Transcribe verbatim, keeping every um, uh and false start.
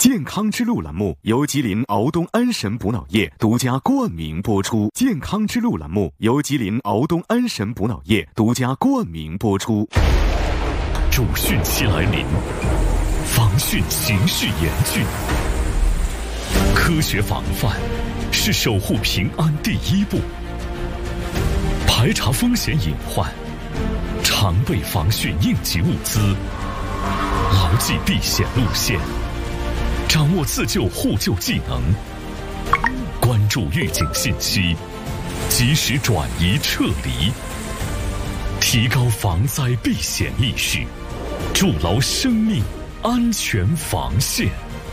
健康之路栏目由吉林敖东安神补脑液独家冠名播出。健康之路栏目由吉林敖东安神补脑液独家冠名播出。 主汛期来临，防汛形势严峻，科学防范是守护平安第一步。排查风险隐患，常备防汛应急物资，牢记避险路线，掌握自救互救技能，关注预警信息，及时转移撤离，提高防灾避险意识，筑牢生命安全防线。